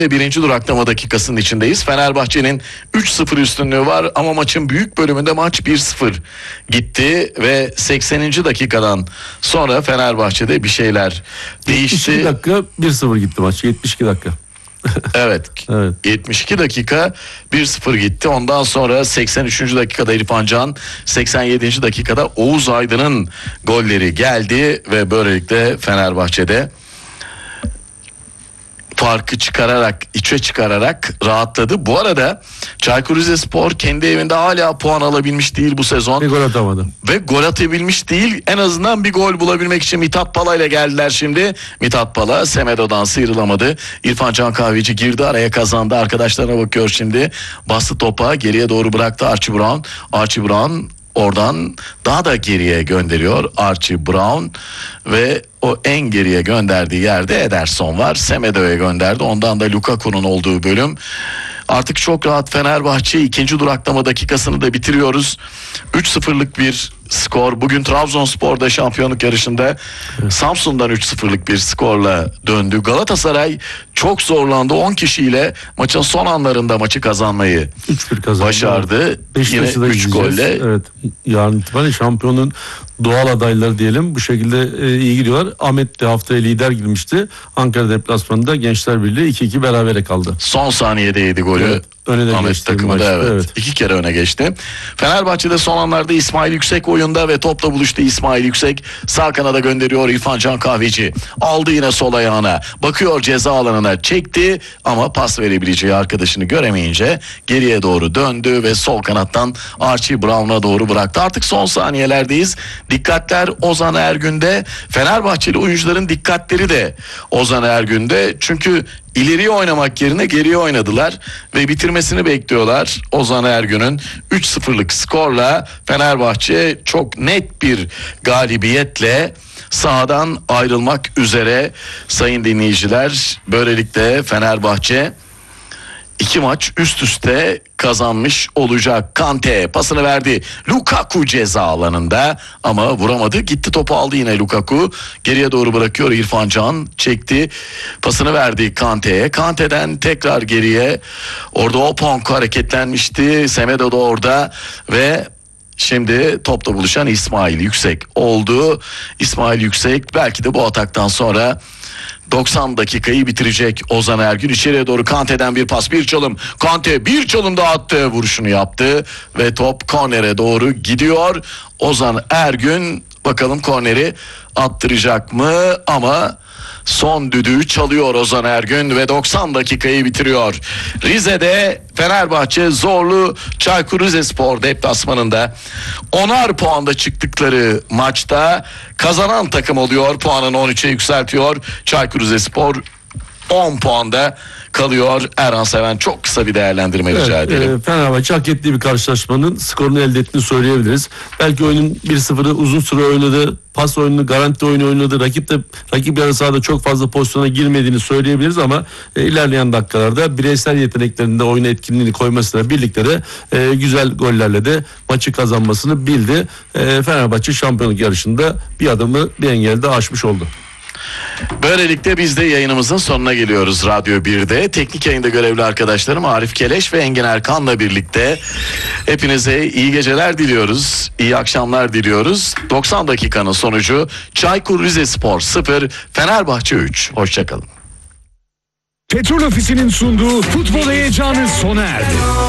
Birinci duraklama dakikasının içindeyiz. Fenerbahçe'nin 3-0 üstünlüğü var ama maçın büyük bölümünde maç 1-0 gitti ve 80. dakikadan sonra Fenerbahçe'de bir şeyler değişti. 72 dakika 1-0 gitti maç. 72 dakika. Evet. Evet. 72 dakika 1-0 gitti. Ondan sonra 83. dakikada İrfan Can, 87. dakikada Oğuz Aydın'ın golleri geldi ve böylelikle Fenerbahçe'de farkı çıkararak, içe çıkararak rahatladı. Bu arada Çaykur Rizespor kendi evinde hala puan alabilmiş değil bu sezon. Bir gol atamadı. Ve gol atabilmiş değil. En azından bir gol bulabilmek için Mithat Pala ile geldiler şimdi. Mithat Pala Semedo'dan sıyrılamadı. İrfan Can Kahveci girdi araya, kazandı. Arkadaşlarına bakıyor şimdi. Bastı topa, geriye doğru bıraktı Archie Brown. Archie Brown oradan daha da geriye gönderiyor Archie Brown ve o en geriye gönderdiği yerde Ederson var. Semedo'ya gönderdi. Ondan da Lukaku'nun olduğu bölüm. Artık çok rahat Fenerbahçe ikinci duraklama dakikasını da bitiriyoruz. 3-0'lık bir skor. Bugün Trabzonspor'da şampiyonluk yarışında Samsun'dan 3-0'lık bir skorla döndü. Galatasaray çok zorlandı. 10 kişiyle maçın son anlarında maçı kazanmayı 3-1 kazandı. Başardı. Yine 3 golle. Evet. Yarın itibariyle şampiyonun doğal adayları diyelim. Bu şekilde iyi gidiyorlar. Ahmet de haftaya lider girmişti. Ankara deplasmanında Gençler Birliği 2-2 berabere kaldı. Son saniyede yedi golü. Evet, öne de Ahmet geçti takımı da maçta, evet. 2 kere öne geçti. Fenerbahçe'de son anlarda İsmail Yüksek oyunda ve topla buluştu. İsmail Yüksek sağ kanada gönderiyor İrfan Can Kahveci. Aldı yine sol ayağına. Bakıyor ceza alanına, çekti ama pas verebileceği arkadaşını göremeyince geriye doğru döndü ve sol kanattan Archie Brown'a doğru bıraktı. Artık son saniyelerdeyiz. Dikkatler Ozan Ergün'de. Fenerbahçeli oyuncuların dikkatleri de Ozan Ergün'de. Çünkü ileriye oynamak yerine geriye oynadılar ve bitirmesini bekliyorlar. Ozan Ergün'ün 3-0'lık skorla Fenerbahçe çok net bir galibiyetle sahadan ayrılmak üzere sayın dinleyiciler. Böylelikle Fenerbahçe 2 maç üst üste kazanmış olacak. Kante pasını verdi. Lukaku ceza alanında ama vuramadı. Gitti topu aldı yine Lukaku. Geriye doğru bırakıyor İrfan Can. Çekti. Pasını verdi Kante'ye. Kante'den tekrar geriye. Orada Opong hareketlenmişti. Semedo da orada ve şimdi topla buluşan İsmail Yüksek oldu. İsmail Yüksek belki de bu ataktan sonra 90 dakikayı bitirecek. Ozan Ergün içeriye doğru Kante'den bir pas, bir çalım. Kante bir çalım daha attı, vuruşunu yaptı ve top kornere doğru gidiyor. Ozan Ergün bakalım korneri attıracak mı, ama son düdüğü çalıyor Ozan Ergün ve 90 dakikayı bitiriyor. Rize'de Fenerbahçe zorlu Çaykur Rizespor deplasmanında 10'ar puanda çıktıkları maçta kazanan takım oluyor. Puanını 13'e yükseltiyor. Çaykur Rizespor 10 puanda kalıyor. Erhan Seven, çok kısa bir değerlendirme rica edelim. Fenerbahçe hak ettiği bir karşılaşmanın skorunu elde ettiğini söyleyebiliriz. Belki oyunun 1-0'ı uzun süre oynadı. Pas oyunu, garanti oyunu oynadı. Rakip yarı sahada çok fazla pozisyona girmediğini söyleyebiliriz ama ilerleyen dakikalarda bireysel yeteneklerinde oyuna etkinliğini koymasıyla birlikte de güzel gollerle de maçı kazanmasını bildi. Fenerbahçe şampiyonluk yarışında bir adımı, bir engelde aşmış oldu. Böylelikle biz de yayınımızın sonuna geliyoruz Radyo 1'de. Teknik yayında görevli arkadaşlarım Arif Keleş ve Engin Erkan'la birlikte hepinize iyi geceler diliyoruz. İyi akşamlar diliyoruz. 90 dakikanın sonucu Çaykur Rizespor 0, Fenerbahçe 3. Hoşçakalın. Petrol Ofisi'nin sunduğu futbol heyecanı sona erdi.